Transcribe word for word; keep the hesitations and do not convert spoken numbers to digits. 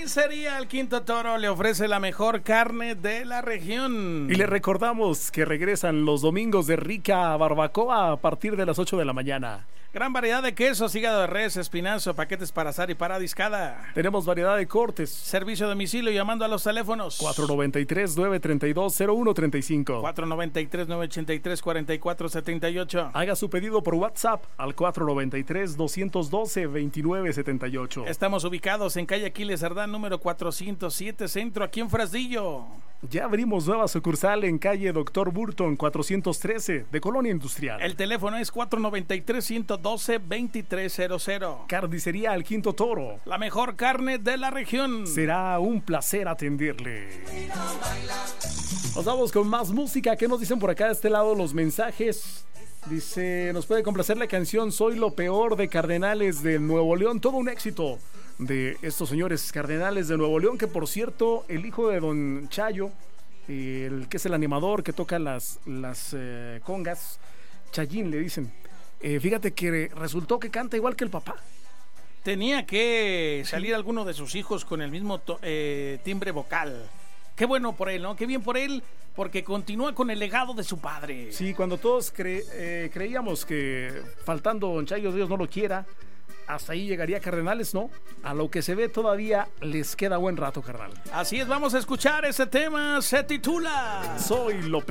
Carnicería El Quinto Toro le ofrece la mejor carne de la región. Y le recordamos que regresan los domingos de rica barbacoa a partir de las ocho de la mañana. Gran variedad de quesos, hígado de res, espinazo, paquetes para asar y para discada. Tenemos variedad de cortes. Servicio a domicilio llamando a los teléfonos cuatro nueve tres, nueve tres dos, cero uno tres cinco, cuatro nueve tres, nueve ocho tres, cuatro cuatro siete ocho. Haga su pedido por WhatsApp al cuatro nueve tres, dos uno dos, dos nueve siete ocho. Estamos ubicados en calle Aquiles Cerdán, número cuatrocientos siete Centro, aquí en Fresnillo. Ya abrimos nueva sucursal en calle Doctor Burton cuatrocientos trece de Colonia Industrial. El teléfono es cuatro nueve tres, uno uno dos, dos tres cero cero. Carnicería El Quinto Toro, la mejor carne de la región. Será un placer atenderle. Nos vamos con más música. ¿Qué nos dicen por acá de este lado los mensajes? Dice, nos puede complacer la canción Soy lo peor de Cardenales de Nuevo León. Todo un éxito de estos señores Cardenales de Nuevo León, que por cierto, el hijo de Don Chayo, el que es el animador que toca las, las eh, congas, Chayín le dicen, eh, fíjate que resultó que canta igual que el papá. Tenía que salir alguno de sus hijos con el mismo to- eh, timbre vocal. Qué bueno por él, ¿no? Qué bien por él, porque continúa con el legado de su padre. Sí, cuando todos cre- eh, creíamos que faltando Don Chayo, Dios no lo quiera, hasta ahí llegaría Cardenales, ¿no? A lo que se ve todavía les queda buen rato, carnal. Así es, vamos a escuchar ese tema, se titula Soy lo peor.